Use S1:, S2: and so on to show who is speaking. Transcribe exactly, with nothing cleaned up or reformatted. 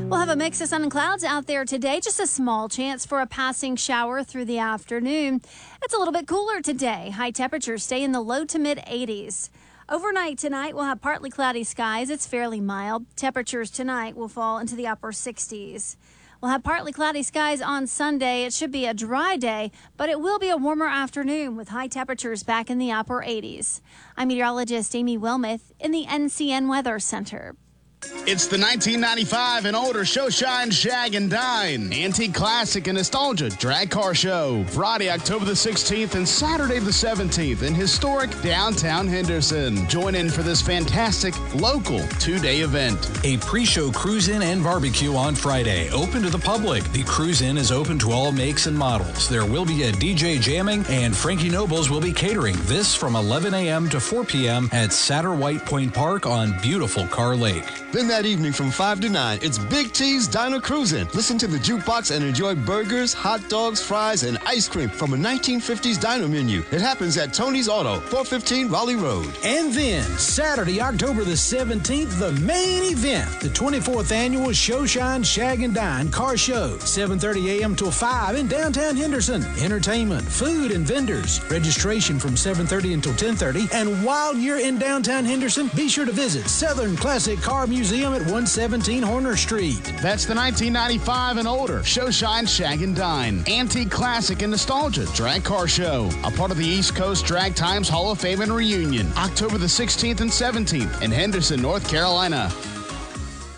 S1: We'll have a mix of sun and clouds out there today. Just a small chance for a passing shower through the afternoon. It's a little bit cooler today. High temperatures stay in the low to mid eighties. Overnight tonight, we'll have partly cloudy skies. It's fairly mild. Temperatures tonight will fall into the upper sixties. We'll have partly cloudy skies on Sunday. It should be a dry day, but it will be a warmer afternoon with high temperatures back in the upper eighties. I'm meteorologist Amy Wilmoth in the N C N Weather Center.
S2: It's the nineteen ninety-five and older Show Shine, Shag and Dine Antique Classic and Nostalgia Drag Car Show. Friday, October the sixteenth and Saturday the seventeenth in historic downtown Henderson. Join in for this fantastic local two-day event.
S3: A pre-show cruise-in and barbecue on Friday. Open to the public. The cruise-in is open to all makes and models. There will be a D J jamming and Frankie Nobles will be catering. This from eleven a.m. to four p.m. at Satterwhite Point Park on beautiful Carr Lake.
S4: Then that evening from five to nine, it's Big T's Diner Cruisin'. Listen to the jukebox and enjoy burgers, hot dogs, fries, and ice cream from a nineteen fifties diner menu. It happens at Tony's Auto, four fifteen Raleigh Road.
S5: And then, Saturday, October the seventeenth, the main event, the twenty-fourth Annual Show Shine, Shag and Dine Car Show, seven thirty a.m. till five in downtown Henderson. Entertainment, food, and vendors. Registration from seven thirty until ten thirty. And while you're in downtown Henderson, be sure to visit Southern Classic Car Museum at one seventeen Horner Street.
S2: That's the nineteen ninety-five and older Show Shine, Shag and Dine Antique Classic and Nostalgia Drag Car Show, a part of the East Coast Drag Times Hall of Fame and Reunion, October the sixteenth and seventeenth in Henderson, North Carolina.